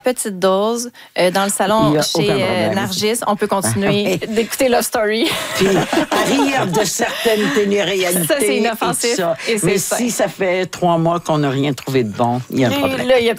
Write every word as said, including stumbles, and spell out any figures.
petite dose euh, dans le salon chez euh, Nargis. On peut continuer ah, d'écouter Love Story. Puis à rire de certaines téléréalités. Ça, c'est inoffensif. Et ça. Et Mais ça. Si ça fait trois mois qu'on n'a rien trouvé de bon, il y a un problème. Là, il y a,